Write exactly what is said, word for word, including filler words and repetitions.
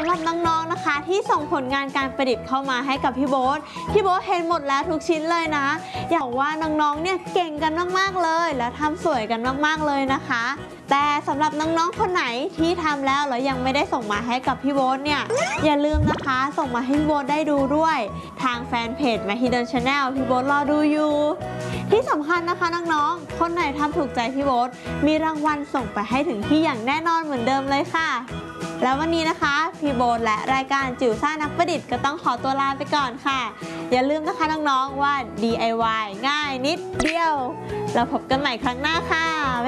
ำหรับน้องๆนะคะที่ส่งผลงานการประดิษฐ์เข้ามาให้กับพี่โบ๊ทพี่โบ๊ทเห็นหมดแล้วทุกชิ้นเลยนะอยากว่าน้องๆเนี่ยเก่งกันมากๆเลยและทำสวยกันมากๆเลยนะคะแต่สำหรับน้องๆคนไหนที่ทำแล้วแล้วยังไม่ได้ส่งมาให้กับพี่โบ๊ทเนี่ยอย่าลืมนะคะส่งมาให้พี่โบ๊ทได้ดูด้วยทางแฟนเพจ Mahidol Channel พี่โบ๊ทรอดูอยู่ที่สำคัญนะคะน้องๆคนไหนทำถูกใจพี่โบ๊ทมีรางวัลส่งไปให้ถึงที่อย่างแน่นอนเหมือนเดิมเลยค่ะแล้ววันนี้นะคะพี่โบ๊ทและรายการจิ๋วซ่านักประดิษฐ์ก็ต้องขอตัวลาไปก่อนค่ะอย่าลืมนะคะน้องๆว่า ดี ไอ วาย ง่ายนิดเดียวแล้วพบกันใหม่ครั้งหน้าค่ะ